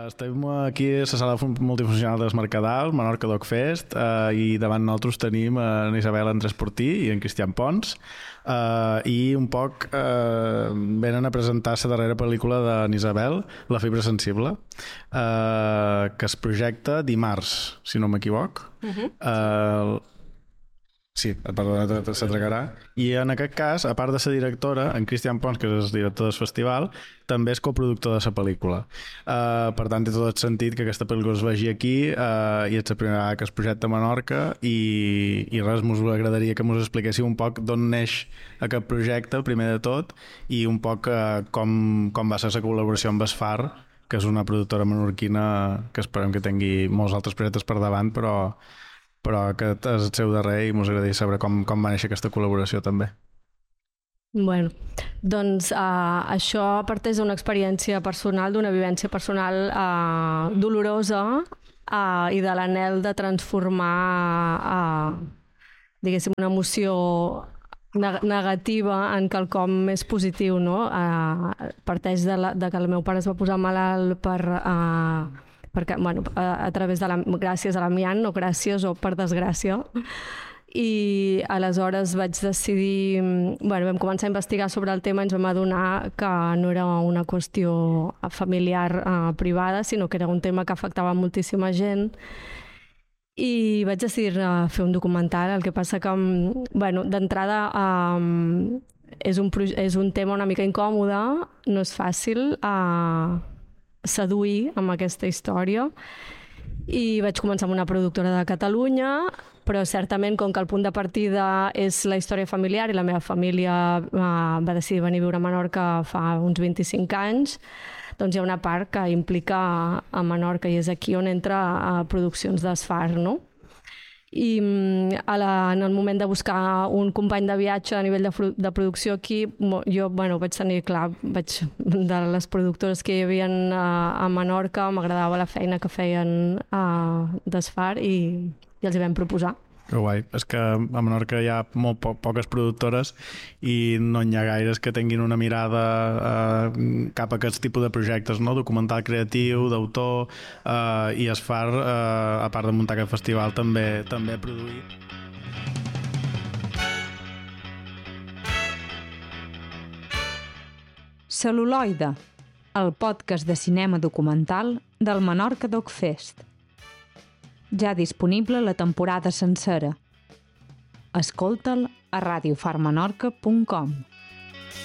Estem aquí a la sala multifuncional del Mercadal, Menorca Doc Fest, i davant nosaltres tenim en Isabel Andrés Portí i en Cristian Pons, i un poc venen a presentar la darrera pel·lícula d'en Isabel, La fibra sensible, que es projecta dimarts, si no m'equivoc. Sí, s'entregarà. I en aquest cas, a part de la directora, en Cristian Pons, que és el director del festival, també és coproductor de la pel·lícula. Per tant, té tot el sentit que aquesta pel·lícula es vegi aquí, i és la primera vegada que es projecta a Menorca, i res, us agradaria que us expliquéssiu un poc d'on neix aquest projecte, primer de tot, i un poc com va ser la col·laboració amb Esfar, que és una productora menorquina que esperem que tingui molts altres projectes per davant, però aquest és el seu darrer i ens agradaria saber com va néixer aquesta col·laboració també. Bueno, doncs això parteix d'una experiència personal, d'una vivència personal dolorosa i de l'anhel de transformar diguéssim una emoció negativa en quelcom més positiu, no? Parteix de que el meu pare es va posar malalt perquè, bueno, gràcies a l'amiant, no gràcies o per desgràcia, i aleshores vaig decidir, vam començar a investigar sobre el tema i ens vam adonar que no era una qüestió familiar privada, sinó que era un tema que afectava moltíssima gent, i vaig decidir fer un documental. El que passa que, d'entrada és un tema una mica incòmode, no és fàcil seduir amb aquesta història, i vaig començar amb una productora de Catalunya, però certament com que el punt de partida és la història familiar i la meva família va decidir venir a viure a Menorca fa uns 25 anys, doncs hi ha una part que implica a Menorca i és aquí on entra produccions d'Esfar, no? I en el moment de buscar un company de viatge a nivell de producció aquí, jo vaig tenir clar, de les productores que hi havia a Menorca, m'agradava la feina que feien d'Esfar i els hi vam proposar. Que guai. És que a Menorca hi ha molt poques productores i no hi ha gaires que tinguin una mirada cap a aquest tipus de projectes, no? Documental creatiu, d'autor, i Esfar, a part de muntar aquest festival, també ha produït. Cel·luloide, el podcast de cinema documental del Menorca Doc Fest. Ja disponible la temporada sencera. Escolta'l a radiofarmenorca.com.